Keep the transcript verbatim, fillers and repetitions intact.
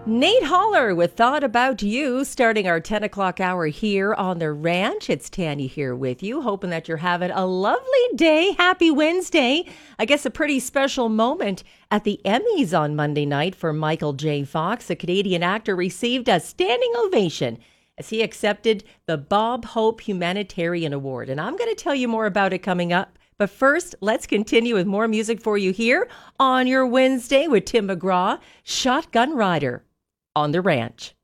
Nate Holler with Thought About You, starting our ten o'clock hour here on the ranch. It's Tanya here with you, hoping that you're having a lovely day. Happy Wednesday. I guess a pretty special moment at the Emmys on Monday night for Michael J. Fox. The Canadian actor received a standing ovation as he accepted the Bob Hope Humanitarian Award. And I'm going to tell you more about it coming up. But first, let's continue with more music for you here on your Wednesday with Tim McGraw, Shotgun Rider on the ranch.